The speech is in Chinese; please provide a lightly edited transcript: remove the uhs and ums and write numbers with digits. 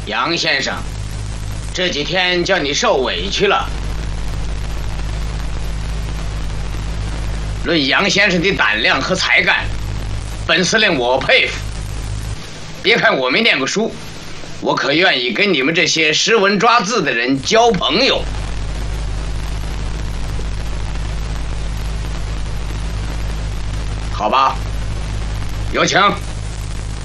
杨先生，这几天叫你受委屈了。论杨先生的胆量和才干，本司令我佩服。别看我没念过书，我可愿意跟你们这些识文抓字的人交朋友。好吧，有请。